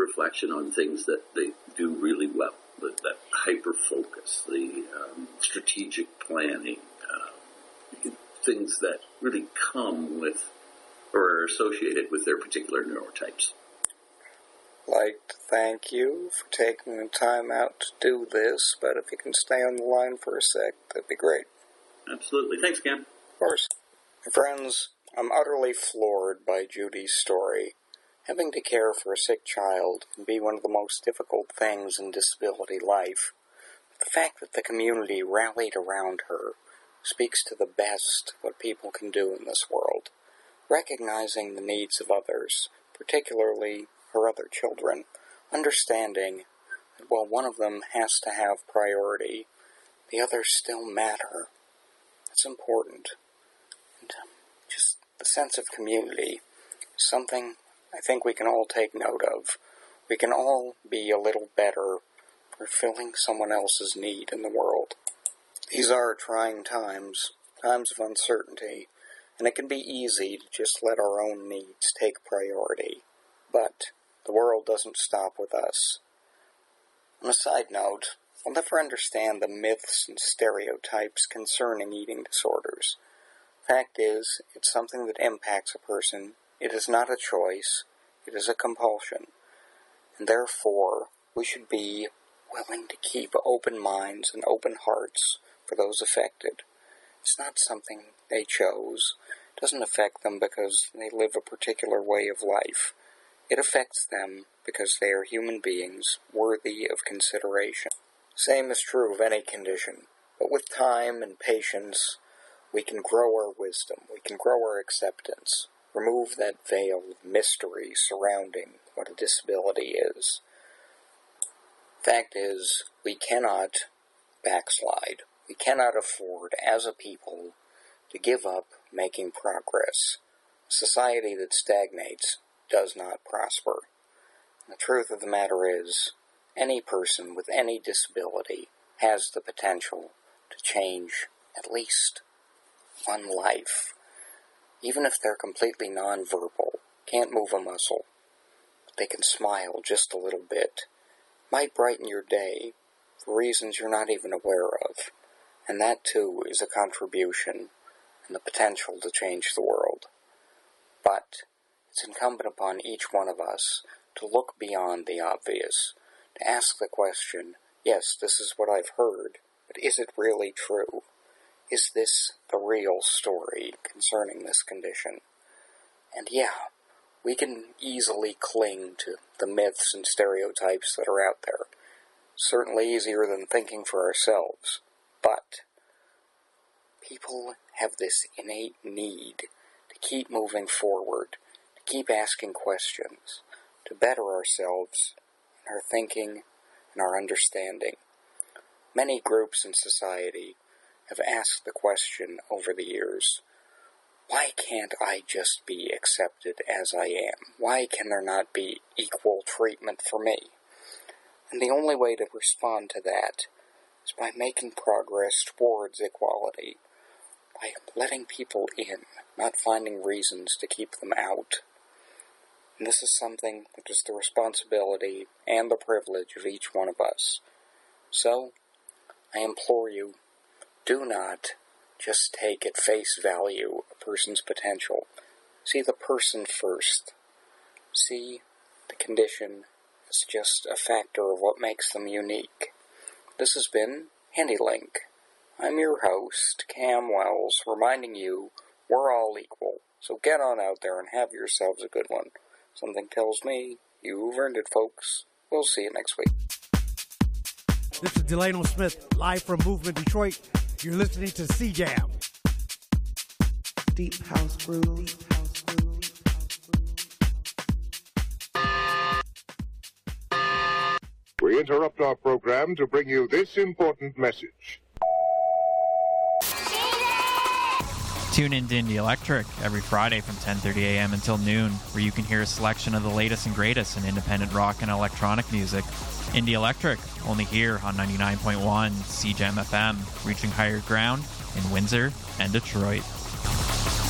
reflection on things that they do really well, that hyper-focus, the strategic planning, things that really come with or are associated with their particular neurotypes. Like to thank you for taking the time out to do this, but if you can stay on the line for a sec, that'd be great. Absolutely. Thanks, Cam. Of course. Friends, I'm utterly floored by Judy's story. Having to care for a sick child can be one of the most difficult things in disability life. But the fact that the community rallied around her speaks to the best what people can do in this world. Recognizing the needs of others, particularly her other children, understanding that while one of them has to have priority, the others still matter. It's important. And just the sense of community is something I think we can all take note of. We can all be a little better for filling someone else's need in the world. These are trying times of uncertainty, and it can be easy to just let our own needs take priority. But the world doesn't stop with us. On a side note, I'll never understand the myths and stereotypes concerning eating disorders. Fact is, it's something that impacts a person. It is not a choice. It is a compulsion. And therefore, we should be willing to keep open minds and open hearts for those affected. It's not something they chose. It doesn't affect them because they live a particular way of life. It affects them because they are human beings worthy of consideration. Same is true of any condition, but with time and patience, we can grow our wisdom, we can grow our acceptance, remove that veil of mystery surrounding what a disability is. Fact is, we cannot backslide. We cannot afford, as a people, to give up making progress. A society that stagnates does not prosper. And the truth of the matter is, any person with any disability has the potential to change at least one life. Even if they're completely nonverbal, can't move a muscle, but they can smile just a little bit, might brighten your day for reasons you're not even aware of. And that too is a contribution and the potential to change the world. But it's incumbent upon each one of us to look beyond the obvious, to ask the question, yes, this is what I've heard, but is it really true? Is this the real story concerning this condition? And yeah, we can easily cling to the myths and stereotypes that are out there. Certainly easier than thinking for ourselves. But people have this innate need to keep moving forward, to keep asking questions, to better ourselves in our thinking and our understanding. Many groups in society have asked the question over the years, why can't I just be accepted as I am? Why can there not be equal treatment for me? And the only way to respond to that is by making progress towards equality, by letting people in, not finding reasons to keep them out. And this is something that is the responsibility and the privilege of each one of us. So, I implore you, do not just take at face value a person's potential. See the person first. See the condition as just a factor of what makes them unique. This has been HandyLink. I'm your host, Cam Wells, reminding you we're all equal. So get on out there and have yourselves a good one. Something tells me you've earned it, folks. We'll see you next week. This is Delano Smith, live from Movement Detroit. You're listening to C-Jam. Deep house groove. We interrupt our program to bring you this important message. Tune in to Indie Electric every Friday from 10:30 a.m. until noon, where you can hear a selection of the latest and greatest in independent rock and electronic music. Indie Electric, only here on 99.1 CJAM FM, reaching higher ground in Windsor and Detroit.